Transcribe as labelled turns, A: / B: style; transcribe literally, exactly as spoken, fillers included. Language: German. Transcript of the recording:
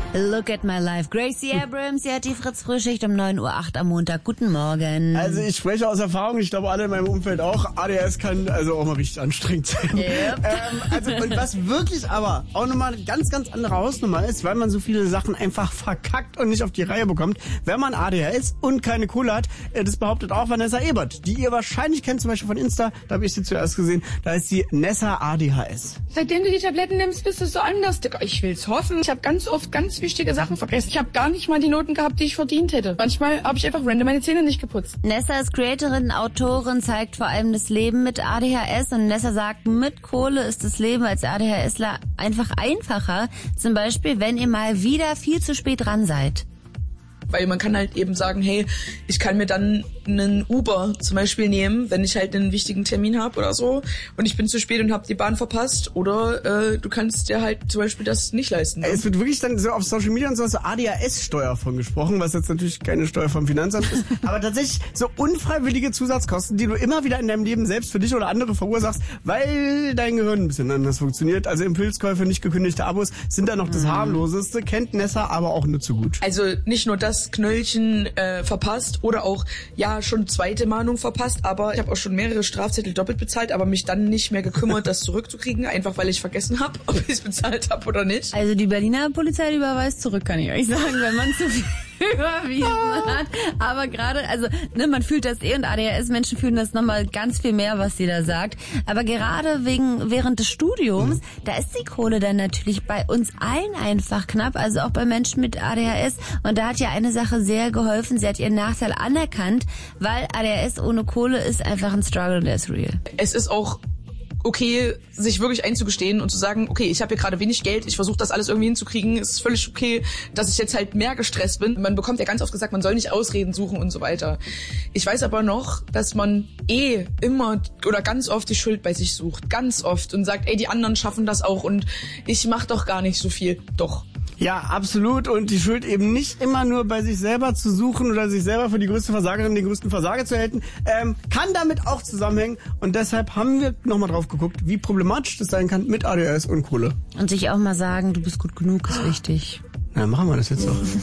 A: Look at my life. Gracie Abrams, sie hat die Fritz-Frühschicht um neun Uhr acht am Montag. Guten Morgen.
B: Also ich spreche aus Erfahrung, ich glaube alle in meinem Umfeld auch. A D H S kann also auch mal richtig anstrengend sein.
A: Yep.
B: Ähm, also, und was wirklich aber auch nochmal eine ganz, ganz andere Hausnummer ist, weil man so viele Sachen einfach verkackt und nicht auf die Reihe bekommt, wenn man A D H S und keine Kohle hat, das behauptet auch Vanessa Ebert, die ihr wahrscheinlich kennt, zum Beispiel von Insta, da habe ich sie zuerst gesehen, da ist sie Nessa A D H S.
C: Seitdem du die Tabletten nimmst, bist du so anders, Digga. Ich will's hoffen. Ich habe ganz oft ganz wichtige Sachen vergessen. Ich habe gar nicht mal die Noten gehabt, die ich verdient hätte. Manchmal habe ich einfach random meine Zähne nicht geputzt.
A: Nessa ist Creatorin, Autorin, zeigt vor allem das Leben mit A D H S und Nessa sagt, mit Kohle ist das Leben als ADHSler einfach einfacher. Zum Beispiel, wenn ihr mal wieder viel zu spät dran seid.
D: Weil man kann halt eben sagen, hey, ich kann mir dann einen Uber zum Beispiel nehmen, wenn ich halt einen wichtigen Termin habe oder so und ich bin zu spät und habe die Bahn verpasst. Oder äh, du kannst dir halt zum Beispiel das nicht leisten. Ne?
B: Es wird wirklich dann so auf Social Media und so, so A D H S-Steuer von gesprochen, was jetzt natürlich keine Steuer vom Finanzamt ist. Aber tatsächlich so unfreiwillige Zusatzkosten, die du immer wieder in deinem Leben selbst für dich oder andere verursachst, weil dein Gehirn ein bisschen anders funktioniert. Also Impulskäufe, nicht gekündigte Abos sind da noch das harmloseste, kennt Nessa aber auch nur zu gut.
D: Also nicht nur das Knöllchen äh, verpasst oder auch, ja, schon zweite Mahnung verpasst, aber ich habe auch schon mehrere Strafzettel doppelt bezahlt, aber mich dann nicht mehr gekümmert, das zurückzukriegen, einfach weil ich vergessen habe, ob ich es bezahlt habe oder nicht.
A: Also die Berliner Polizei, die überweist zurück, kann ich euch sagen, wenn man zu viel überwiesen hat. Aber gerade, also ne, man fühlt das eh und A D H S-Menschen fühlen das nochmal ganz viel mehr, was sie da sagt. Aber gerade wegen während des Studiums, mhm. da ist die Kohle dann natürlich bei uns allen einfach knapp, also auch bei Menschen mit A D H S. Und da hat ja eine Sache sehr geholfen, sie hat ihren Nachteil anerkannt, weil A D H S ohne Kohle ist einfach ein Struggle und der ist real.
D: Es ist auch okay, sich wirklich einzugestehen und zu sagen, okay, ich habe hier gerade wenig Geld, ich versuche das alles irgendwie hinzukriegen, es ist völlig okay, dass ich jetzt halt mehr gestresst bin. Man bekommt ja ganz oft gesagt, man soll nicht Ausreden suchen und so weiter. Ich weiß aber noch, dass man eh immer oder ganz oft die Schuld bei sich sucht, ganz oft und sagt, ey, die anderen schaffen das auch und ich mach doch gar nicht so viel. Doch.
B: Ja, absolut. Und die Schuld eben nicht immer nur bei sich selber zu suchen oder sich selber für die größte Versagerin, den größten Versager zu halten, ähm, kann damit auch zusammenhängen. Und deshalb haben wir nochmal drauf geguckt, wie problematisch das sein kann mit A D H S und Kohle.
A: Und sich auch mal sagen, du bist gut genug, ist wichtig.
B: Na, machen wir das jetzt doch.